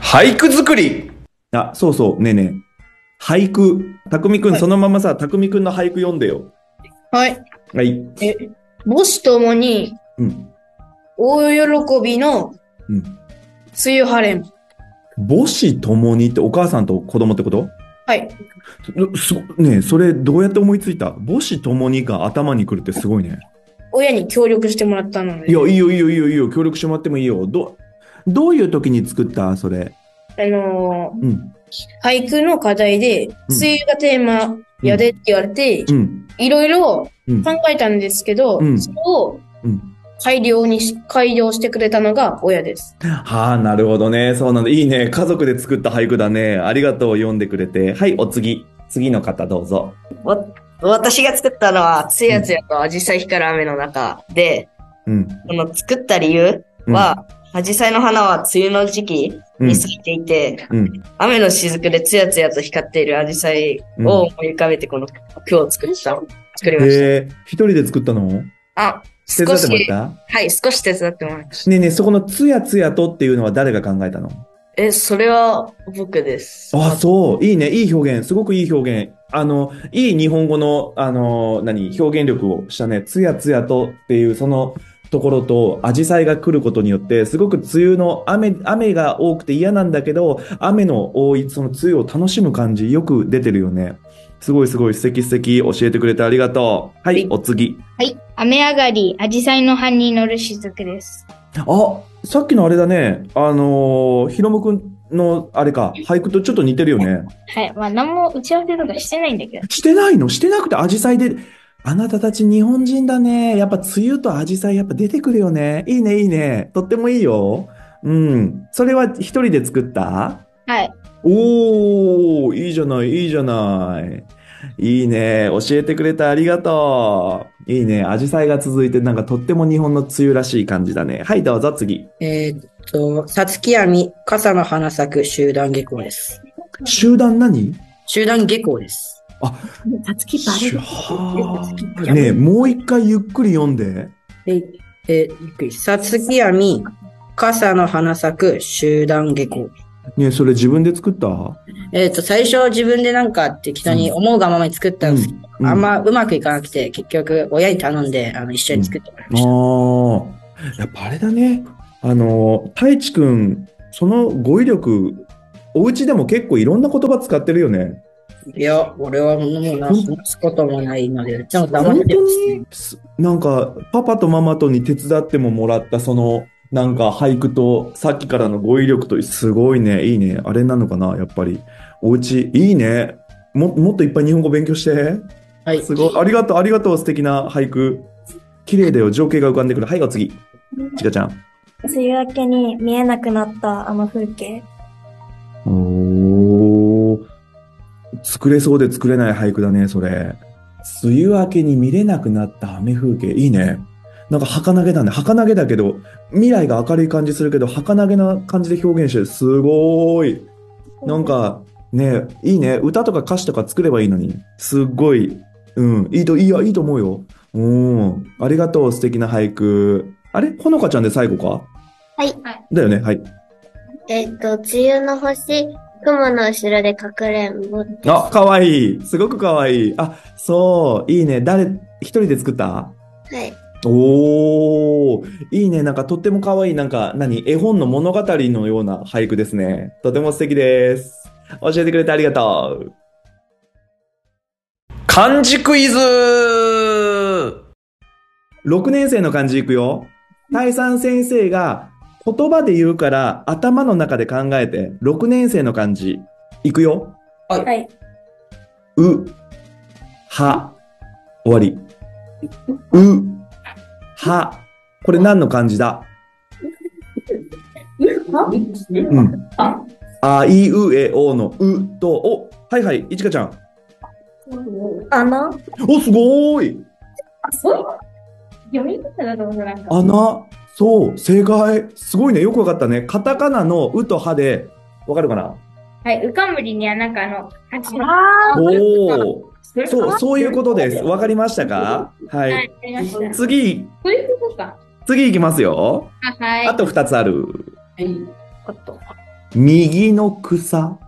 俳句作り。 あ、そうそう、ねえねえ。俳句。たくみくん、 はい。 そのままさ、たくみくんの俳句読んでよ。 はい。 はい。 母子ともにうん。 大喜びのうん。 梅雨晴れん。 母子ともにってお母さんと子供ってこと？ はい。 ねえ、それどうやって思いついた？母子ともにが頭に来るってすごいね。 親に協力してもらったのいや、 で、 いいよ、いいよ、いいよ、いいよ。協力してもらってもいいよ。どういう時に作ったそれ？うん。 俳句の課題で、 うん。 梅雨がテーマやでって言われて、 うん。 いろいろうん。 考えたんですけど、 うん。 それをうん。 改良してくれたのが親です。 はあ、なるほどね。そうなんだ。いいね。家族で作った俳句だね。ありがとう。読んでくれて。はい、お次。次の方どうぞ。 わ、私が作ったのは、つうん。 やつやと紫陽花光る雨の中で、 うん。 この作った理由うん。 は、紫陽花の花は梅雨の時期うん。 に咲いていて、 うん。 雨の雫でつやつやと光っている紫陽花をうん。 思い浮かべてこの句を作りました。 一人で作ったの？ あ、 手伝ってもらっ少し、 た？ はい、少し手伝ってもらいましねえねえ、そこのつやつやとっていうのは誰が考えたの？ た。それは僕です。 あ、そう。いいね。いい表現。すごくいい表現。いい日本語の、表現力をしたね。つやつやとっていう、そのところと、紫陽花が来ることによって、すごく梅雨の雨が多くて嫌なんだけど、雨の多い、その梅雨を楽しむ感じ、よく出てるよね。すごいすごい素敵素敵。教えてくれてありがとう。はい、お次。 はい。雨上がり、紫陽花の葉に乗る雫です。 あ、さっきのあれだね。ひろむくんのあれか、俳句とちょっと似てるよね。 はい。まあ、何も打ち合わせとかしてないんだけど。 してないの？してなくて紫陽花で。あなたたち日本人だね。やっぱ梅雨と紫陽花やっぱ出てくるよね。いいね、いいね。とってもいいよ。うん。それは一人で作った？ はい。 おー、いいじゃない、いいじゃない。いいね。教えてくれてありがとう。いいね。紫陽花が続いてなんかとっても日本の梅雨らしい感じだね。はい、どうぞ次。 さつきやみ、傘の花咲く集団下校です。 集団何？ 集団下校です。 あ、 さつきバレる。 はあ。ねえ、もう一回ゆっくり読んで。 ゆっくり。さつきやみ、傘の花咲く集団下校。 ねえ、それ自分で作った？ 最初自分でなんか適当に思うがままに作ったんですけど、あんまうまくいかなくて、結局親に頼んで、一緒に作ってもらいました。 ああ、やっぱあれだね。太一くん、その語彙力、お家でも結構いろんな言葉使ってるよね。 いや、俺はもう話すこともないので、ちょっと黙ってます。なんか、パパとママとに手伝ってももらった、なんか俳句と、さっきからの語彙力と、すごいね、いいね。あれなのかな、やっぱり。お家、いいね。もっといっぱい日本語勉強して。 はい。 すごい。ありがとう、ありがとう、素敵な俳句。綺麗だよ、情景が浮かんでくる。はい、お次。ちかちゃん。 梅雨明けに見えなくなったあの風景。 おー。作れそうで作れない俳句だね、それ。梅雨明けに見れなくなった雨風景。いいね。なんか儚げだね。儚げだけど、未来が明るい感じするけど、儚げな感じで表現してる。すごーい。なんか、ね、いいね。歌とか歌詞とか作ればいいのに。すっごい。うん。いいと思うよ。うん。ありがとう、素敵な俳句。あれほのかちゃんで最後か？ はい。 だよね、はい。 梅雨の星、雲の後ろでかくれんぼです。 あ、かわいい。すごくかわいい。あ、そう。いいね。一人で作った？ はい。 おー。いいね。なんかとってもかわいい。なんか、絵本の物語のような俳句ですね。とても素敵です。教えてくれてありがとう。 漢字クイズ。 6年生の漢字いくよ。大三先生が言葉で言うから頭の中で考えて、6年生の漢字いくよ。 はい。 はい。 う、は、終わり。う、は、これ何の漢字だ？うん。あいうえおのうと、はいはい、いちかちゃん。 穴？ お、すごーい。 読み方だと思うなんか。 穴、そう、正解。すごいね、よくわかったね。カタカナのうとはで、わかるかな？ はい。うかんむりにはなんかおー。そういうことです。わかりましたか？ははい、 い。 わかりました。 次そういうことか。 いきますよ。 はい。 あと2つある。 はい。あと。 右の草。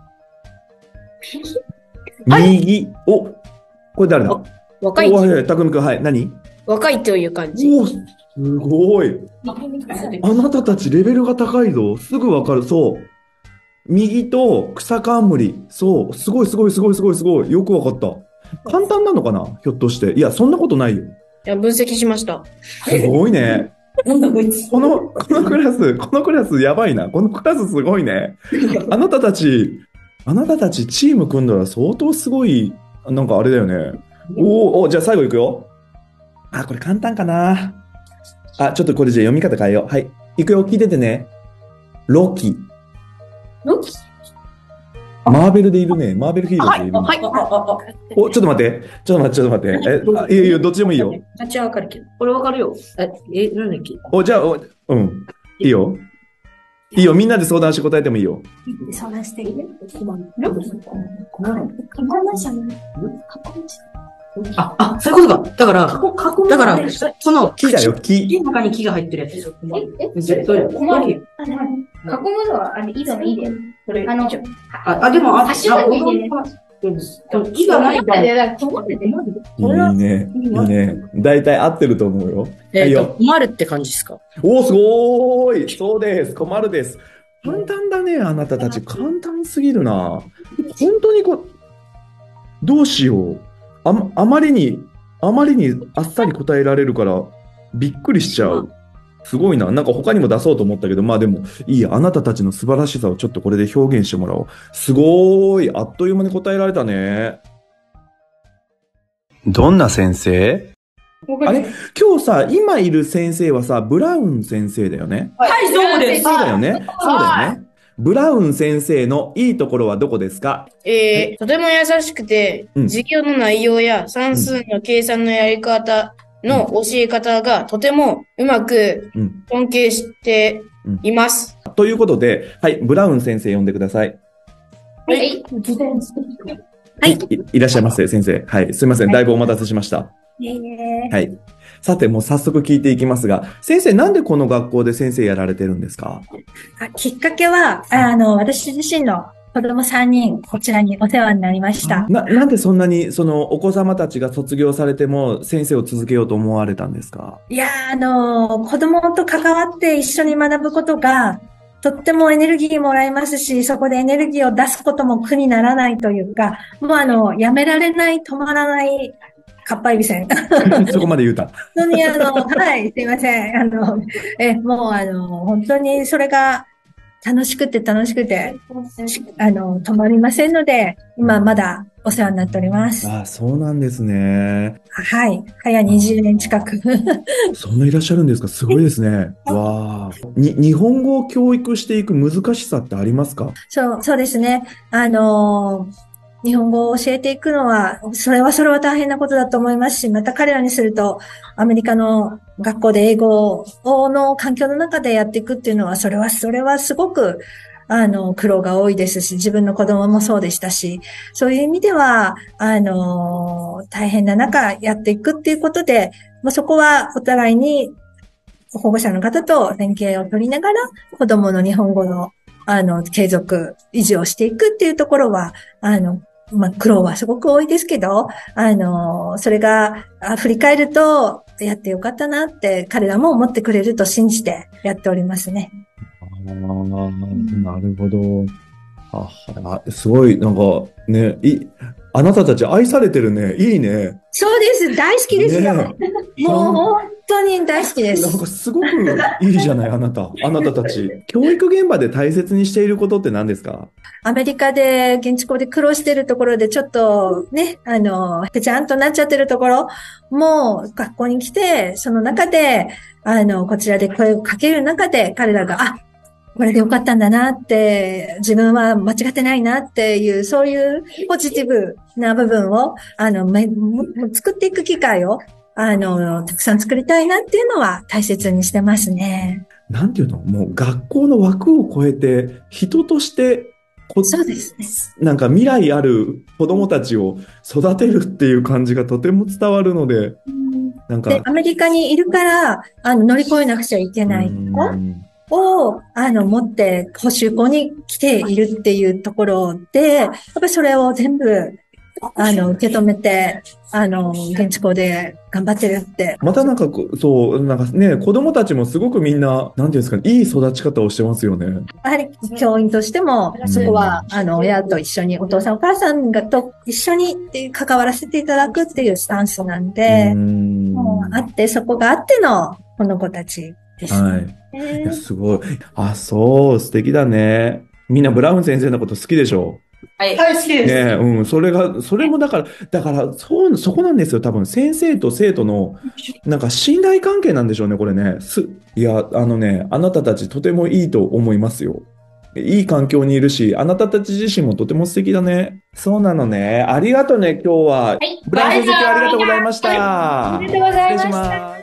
はい右。お、これ誰だ？ 若い、 はい、たくみくん、はい、何？ 若いという感じ。 お、すごい。あなたたちレベルが高いぞ。すぐわかる。そう。右と草冠。そう。すごいすごいすごいすごいすごい。よくわかった。簡単なのかなひょっとして。いや、そんなことないよ。 いや、分析しました。 すごいね。このクラスやばいな。このクラスすごいね。あなたたちチーム組んだら相当すごい、なんかあれだよね。お、じゃあ最後いくよ。あ、これ簡単かな。あ、ちょっとこれじゃあ読み方変えよう。はい。いくよ、聞いててね。ロキ。 ロキ？ マーベルでいるね。マーベルヒーローでいるね。 はい。 お、ちょっと待って。ちょっと待って。いやいや、どっちでもいいよ。 あっちはわかるけど。 これわかるよ。 なんだっけ？ お、じゃあ、うん。いいよ。いいよ。みんなで相談して答えてもいいよ。 相談していい？ そういうことか。だから、その、 木だよ、木。 木の中に木が入ってるやつ。 困る。囲むのは、色のいいで。 でも、 ハッシュタグいいね。 木がないと。 いいね。いいね。大体合ってると思うよ。はいよ。 困るって感じですか？ おー、すごーい。そうです。困るです。簡単だね、あなたたち。簡単すぎるな。本当にどうしよう。あまりにあっさり答えられるから、びっくりしちゃう。すごいな。なんか他にも出そうと思ったけど、まあでも、いいや。あなたたちの素晴らしさをちょっとこれで表現してもらおう。すごーい。あっという間に答えられたね。どんな先生？あれ今日さ、今いる先生はさ、ブラウン先生だよね。 はい、そうです。 そうだよね。そうだよね。ブラウン先生のいいところはどこですか？ とても優しくて、授業の内容や算数の計算のやり方の教え方がとてもうまく尊敬しています。 ということで、はい、ブラウン先生呼んでください。 はい。 はい。いらっしゃいませ、先生。はい。すいません。だいぶお待たせしました。はい。さて、もう早速聞いていきますが、先生、なんでこの学校で先生やられてるんですか？ きっかけは、私自身の子供3人、こちらにお世話になりました。 なんでそんなに、お子様たちが卒業されても先生を続けようと思われたんですか？ いや、子供と関わって一緒に学ぶことが、とってもエネルギーもらえますし、そこでエネルギーを出すことも苦にならないというか、もうやめられない、止まらない、かっぱえびせん。 そこまで言うた。 本当にはい、すいません。もう本当にそれが楽しくて、止まりませんので、今まだお世話になっております。 ああ、そうなんですね。 はい。早20年近く。 そんないらっしゃるんですか？すごいですね。わあ。日本語を教育していく難しさってありますか？ そうですね。日本語を教えていくのは、それは大変なことだと思いますし、また彼らにすると、アメリカの学校で英語の環境の中でやっていくっていうのは、それはすごく、苦労が多いですし、自分の子供もそうでしたし、そういう意味では、大変な中やっていくっていうことで、もうそこはお互いに保護者の方と連携を取りながら、子供の日本語の継続、維持をしていくっていうところは、苦労はすごく多いですけど、それが、振り返ると、やってよかったなって、彼らも思ってくれると信じてやっておりますね。 なるほど。すごい、なんか、ね、あなたたち愛されてるね。いいね。 そうです。大好きですよ。 ね、 もう本当に大好きです。 なんかすごくいいじゃない、あなたたち。教育現場で大切にしていることって何ですか？ アメリカで現地校で苦労しているところでちょっとね、ぺちゃんとなっちゃってるところも学校に来て、その中で、こちらで声をかける中で彼らが、これでよかったんだなって、自分は間違ってないなっていう、そういうポジティブな部分を、作っていく機会を、たくさん作りたいなっていうのは大切にしてますね。 なんていうの？もう学校の枠を超えて、人として、 そうですね。 なんか未来ある子供たちを育てるっていう感じがとても伝わるので、なんか。 で、アメリカにいるから、乗り越えなくちゃいけない。 を、持って補習校に来ているっていうところで、やっぱりそれを全部、受け止めて、現地校で頑張ってるって。 またなんか、そう、なんかね、子供たちもすごくみんな、なんていうんですかね、いい育ち方をしてますよね。 やはり、教員としても、そこは、親と一緒に、お父さんお母さんがと一緒に関わらせていただくっていうスタンスなんで、もうあって、そこがあっての、この子たちです。 はい。いや、すごい。あ、そう、素敵だね。みんなブラウン先生のこと好きでしょ？ はい。 はい、好きです。 ね、うん、それもだから、そこなんですよ。多分、先生と生徒の、なんか信頼関係なんでしょうね、これね。いや、あなたたちとてもいいと思いますよ。いい環境にいるし、あなたたち自身もとても素敵だね。そうなのね。ありがとうね、今日は。 はい。 ブラウン先生、今日ありがとうございました。 ありがとうございました。 失礼します。